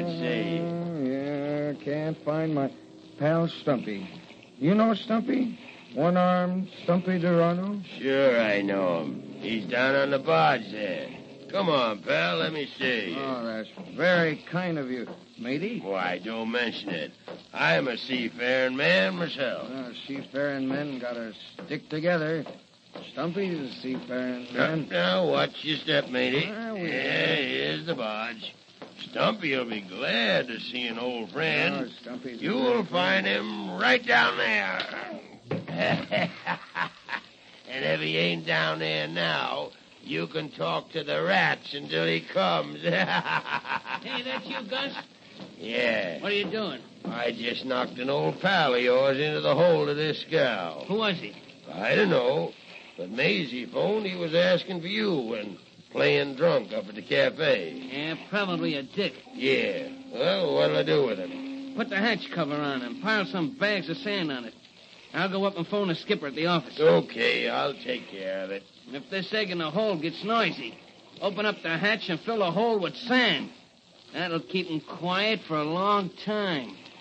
let's see. Yeah, can't find my pal Stumpy. You know Stumpy? One-armed Stumpy Dorado? Sure, I know him. He's down on the barge there. Come on, pal, let me see. Oh, that's very kind of you, matey. Why, don't mention it. I'm a seafaring man myself. Seafaring men gotta stick together. Stumpy's a seafaring man. Now, watch your step, matey. Ah, we- Here's the barge. Stumpy'll be glad to see an old friend. Oh, Stumpy's a You'll good find friend. him right down there. And if he ain't down there now, you can talk to the rats until he comes. Hey, that's you, Gus? Yeah. What are you doing? I just knocked an old pal of yours into the hold of this scow. Who was he? I don't know, but Maisie phoned he was asking for you and playing drunk up at the cafe. Yeah, probably a dick. Yeah. Well, what'll I do with him? Put the hatch cover on and pile some bags of sand on it. I'll go up and phone the skipper at the office. Okay, I'll take care of it. And if this egg in the hole gets noisy, open up the hatch and fill the hole with sand. That'll keep him quiet for a long time.